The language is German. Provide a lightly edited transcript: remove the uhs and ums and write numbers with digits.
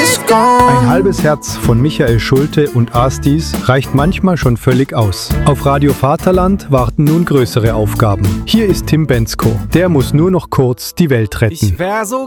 is gone. Ein halbes Herz von Michael Schulte und Astis reicht manchmal schon völlig aus. Auf Radio Vaterland warten nun größere Aufgaben. Hier ist Tim Bendzko. Der muss nur noch kurz die Welt retten. Ich wär so